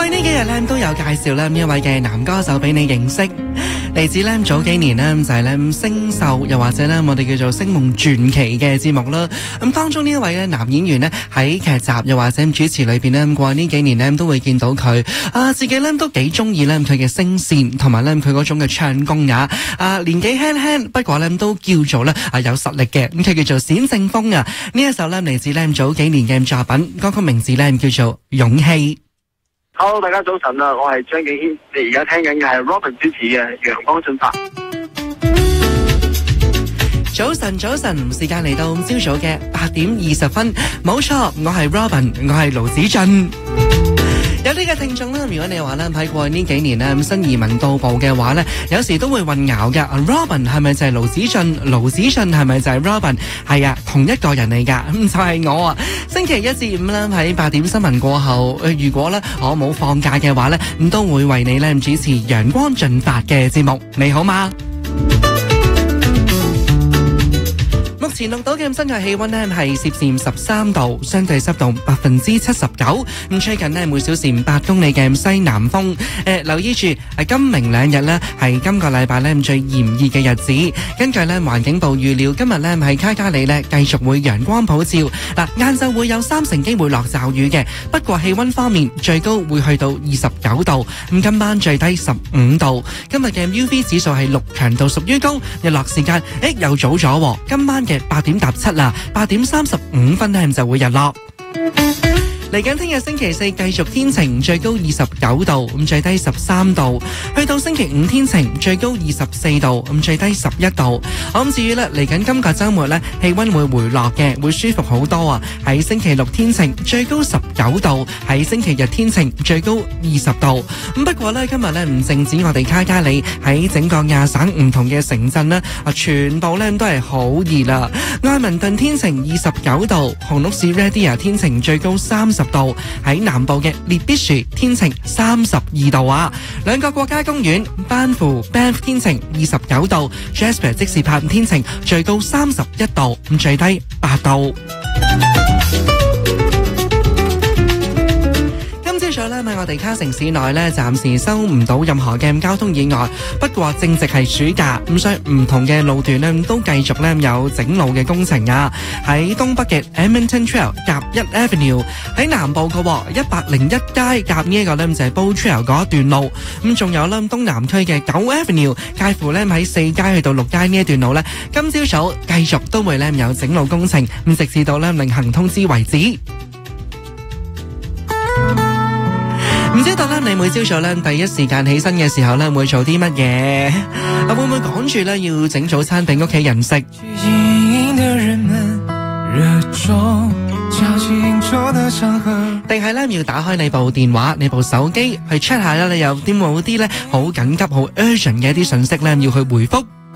過去呢幾日咧都有介紹咧一位嘅男歌手俾你認識，嚟自咧早幾年咧就係咧星秀，又或者咧我哋叫做星夢傳奇嘅節目啦。咁當中呢一位咧男演員咧喺劇集又或者主持裏邊咧，過去呢幾年咧都會見到佢自己咧都幾中意咧佢嘅聲線同埋咧佢嗰種嘅唱功年紀輕輕，不過咧都叫做咧有實力嘅。咁佢叫做冼正峰啊。呢一首咧嚟自咧早幾年嘅作品，歌曲名字咧叫做勇氣。 Hello， 大家早晨啊！我係張敬軒，你而家聽緊嘅係 Robin 主持嘅《陽光進發》。 早晨，時間嚟到朝早嘅8:20，冇錯，我係 Robin， 我係盧子俊。有啲嘅聽眾咧，如果你話咧喺過去呢幾年咧新移民到埗嘅話咧，有時都會混淆嘅。Robin 係咪就係盧子俊？盧子俊係咪就係 Robin？ 係啊，同一個人嚟噶，就係我啊。星期一至五咧喺8點新聞過後，如果咧我冇放假嘅話咧，咁都會為你咧主持陽光進發嘅節目。你好嗎？目前錄到嘅室外氣溫呢係攝氏13度，相對濕度79%。咁吹緊呢每小時8公里嘅西南風。留意住今明兩日呢係今個禮拜呢最炎熱嘅日子。根據呢環境部預料，今日呢喺卡加里呢繼續會陽光普照。晏晝會有30%機會落驟雨嘅，不過氣溫方面最高會去到29度。咁今晚最低15度。今日嘅 UV 指數係6，強度屬於高。日落時間又早咗，今晚嘅8:17啦，8:35呢就會日落。嚟緊聽日星期四繼續天晴，最高29度，咁最低13度。去到星期五天晴，最高24度，咁最低11度。咁至於咧嚟緊今個週末咧，氣溫會回落嘅，會舒服好多啊！喺星期六天晴，最高19度；喺星期日天晴，最高20度。咁不過咧，今日咧唔淨止我哋卡加里，喺整個亞省唔同嘅城鎮咧，全部咧都係好熱啦。愛民頓天晴29度，紅鹿市 Radia 天晴最高30度，喺南部嘅列必樹天晴32度啊。兩個國家公園班夫 Banff 天晴29度，Jasper 即士柏天晴最高31度，咁最低8度。今朝早咧喺我哋卡城市內咧，暫時收唔到任何嘅交通意外。不過正值係暑假，咁所以唔同嘅路段咧都繼續咧有整路嘅工程啊。喺東北嘅 Edmonton Trail 夾1 Avenue， 喺南部嘅101街夾呢一個咧就係 Bow Trail 嗰一段路。咁仲有咧東南區嘅9 Avenue， 介乎咧喺4街去到6街呢一段路咧，今朝早繼續都會咧有整路工程，咁直至到咧另行通知為止。唔知道咧，你每朝早咧第一時間起身嘅時候咧，會做啲乜嘢？會唔會趕住咧要整早餐俾屋企人食？定係咧要打開你部電話、你部手機去 check 下咧，你有啲冇啲咧好緊急、好 urgent 嘅一啲信息咧要去回覆？